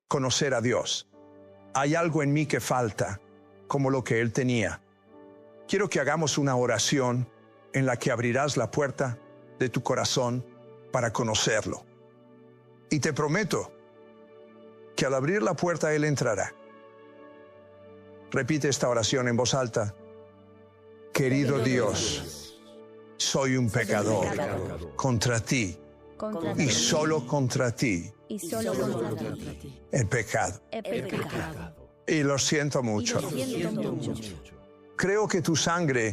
conocer a Dios. Hay algo en mí que falta, como lo que Él tenía. Quiero que hagamos una oración en la que abrirás la puerta de tu corazón para conocerlo. Y te prometo que al abrir la puerta Él entrará. Repite esta oración en voz alta. Querido Dios, soy un pecador contra ti y solo contra ti he pecado. Y lo siento mucho. Creo que tu sangre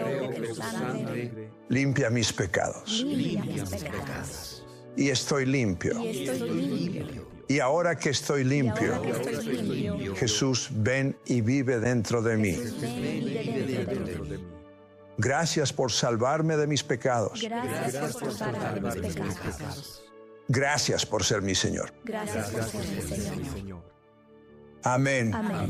limpia mis pecados. Y estoy limpio. Y ahora que estoy limpio, Jesús, ven y vive dentro de mí. Gracias por salvarme de mis pecados. Gracias por ser mi Señor. Amén.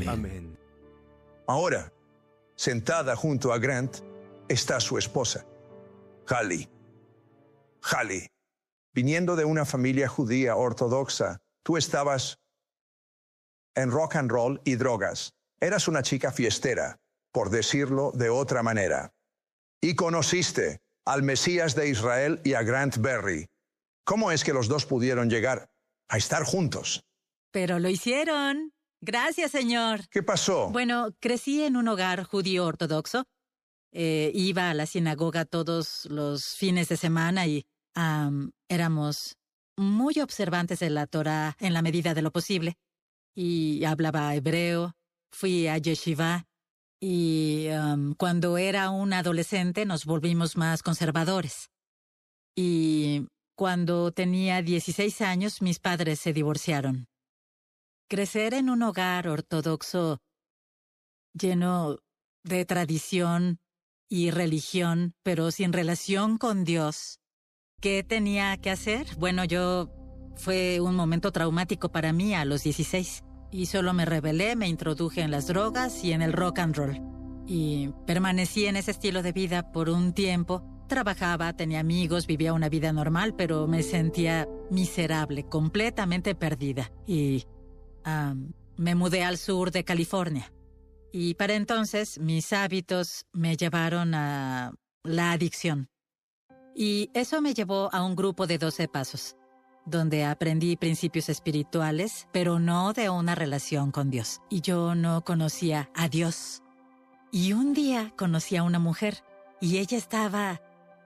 Ahora, sentada junto a Grant, está su esposa, Hallie. Hallie, viniendo de una familia judía ortodoxa, tú estabas en rock and roll y drogas. Eras una chica fiestera, por decirlo de otra manera. Y conociste al Mesías de Israel y a Grant Berry. ¿Cómo es que los dos pudieron llegar a estar juntos? Pero lo hicieron. Gracias, Señor. ¿Qué pasó? Bueno, crecí en un hogar judío ortodoxo. Iba a la sinagoga todos los fines de semana y éramos muy observantes de la Torá en la medida de lo posible. Y hablaba hebreo, fui a yeshiva y cuando era un adolescente nos volvimos más conservadores. Y cuando tenía 16 años mis padres se divorciaron. Crecer en un hogar ortodoxo lleno de tradición y religión, pero sin relación con Dios. ¿Qué tenía que hacer? Bueno, fue un momento traumático para mí a los 16. Y solo me rebelé, me introduje en las drogas y en el rock and roll. Y permanecí en ese estilo de vida por un tiempo. Trabajaba, tenía amigos, vivía una vida normal, pero me sentía miserable, completamente perdida. Y me mudé al sur de California. Y para entonces mis hábitos me llevaron a la adicción. Y eso me llevó a un grupo de 12 pasos, donde aprendí principios espirituales, pero no de una relación con Dios. Y yo no conocía a Dios. Y un día conocí a una mujer, y ella estaba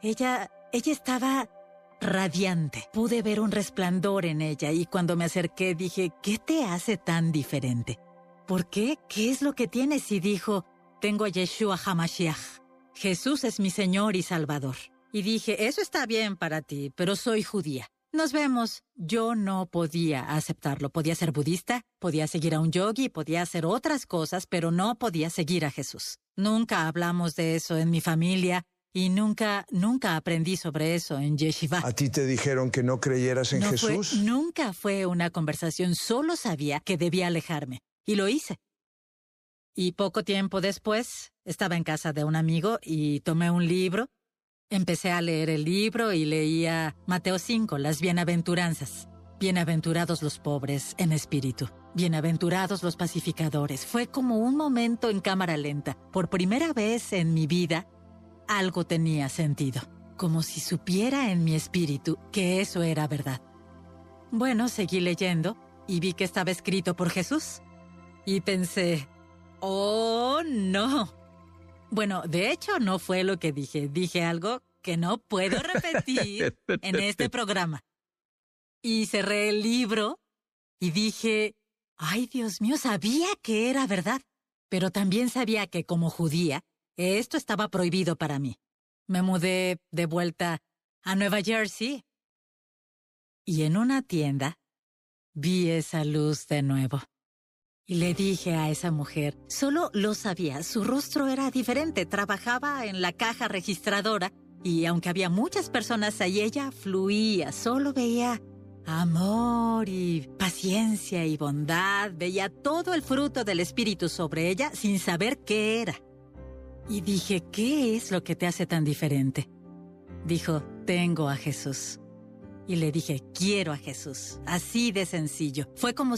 radiante. Pude ver un resplandor en ella, y cuando me acerqué dije, ¿qué te hace tan diferente? ¿Por qué? ¿Qué es lo que tienes? Y dijo, tengo a Yeshua HaMashiach. Jesús es mi Señor y Salvador. Y dije, eso está bien para ti, pero soy judía. Nos vemos. Yo no podía aceptarlo. Podía ser budista, podía seguir a un yogi, podía hacer otras cosas, pero no podía seguir a Jesús. Nunca hablamos de eso en mi familia y nunca aprendí sobre eso en yeshiva. ¿A ti te dijeron que no creyeras en Jesús? Nunca fue una conversación. Solo sabía que debía alejarme. Y lo hice. Y poco tiempo después, estaba en casa de un amigo y tomé un libro. Empecé a leer el libro y leía Mateo 5, las bienaventuranzas. Bienaventurados los pobres en espíritu. Bienaventurados los pacificadores. Fue como un momento en cámara lenta. Por primera vez en mi vida, algo tenía sentido. Como si supiera en mi espíritu que eso era verdad. Bueno, seguí leyendo y vi que estaba escrito por Jesús. Y pensé, ¡oh, no! Bueno, de hecho no fue lo que dije. Dije algo que no puedo repetir en este programa. Y cerré el libro y dije, ¡ay, Dios mío! Sabía que era verdad. Pero también sabía que como judía, esto estaba prohibido para mí. Me mudé de vuelta a Nueva Jersey. Y en una tienda vi esa luz de nuevo. Y le dije a esa mujer, solo lo sabía, su rostro era diferente, trabajaba en la caja registradora y aunque había muchas personas ahí, ella fluía, solo veía amor y paciencia y bondad, veía todo el fruto del Espíritu sobre ella sin saber qué era. Y dije, ¿qué es lo que te hace tan diferente? Dijo, tengo a Jesús. Y le dije, quiero a Jesús, así de sencillo. Fue como